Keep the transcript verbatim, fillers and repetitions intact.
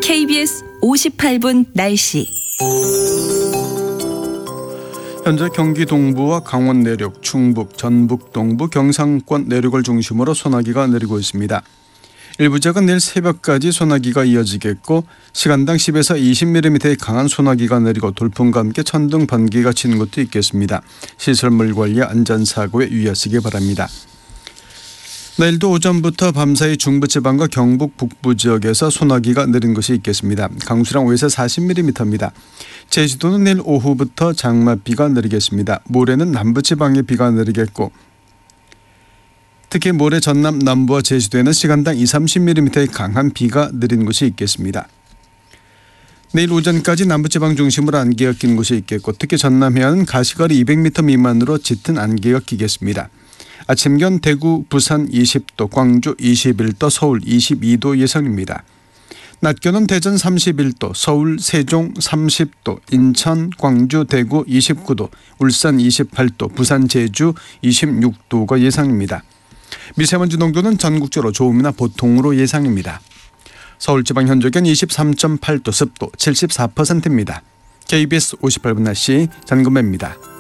케이비에스 오십팔 분 날씨. 현재 경기 동부와 강원 내륙, 충북, 전북 동부, 경상권 내륙을 중심으로 소나기가 내리고 있습니다. 일부 지역은 내일 새벽까지 소나기가 이어지겠고 시간당 십에서 이십 밀리미터의 강한 소나기가 내리고 돌풍과 함께 천둥, 번개가 치는 곳도 있겠습니다. 시설물 관리, 안전사고에 유의하시기 바랍니다. 내일도 오전부터 밤사이 중부지방과 경북 북부 지역에서 소나기가 내린 곳이 있겠습니다. 강수량 오에서 사십 밀리미터입니다. 제주도는 내일 오후부터 장맛비가 내리겠습니다. 모레는 남부지방에 비가 내리겠고 특히 모레 전남 남부와 제주도에는 시간당 이삼십 밀리미터의 강한 비가 내린 곳이 있겠습니다. 내일 오전까지 남부지방 중심으로 안개가 낀 곳이 있겠고 특히 전남 해안은 가시거리 이백 미터 미만으로 짙은 안개가 끼겠습니다. 아침 기온 대구, 부산 이십 도, 광주 이십일 도, 서울 이십이 도 예상입니다. 낮 기온은 대전 삼십일 도, 서울, 세종 삼십 도, 인천, 광주, 대구 이십구 도, 울산 이십팔 도, 부산, 제주 이십육 도가 예상입니다. 미세먼지 농도는 전국적으로 좋음이나 보통으로 예상입니다. 서울지방 현재 기온 이십삼 점 팔 도, 습도 칠십사 퍼센트입니다. 케이비에스 오십팔 분 날씨 전금배입니다.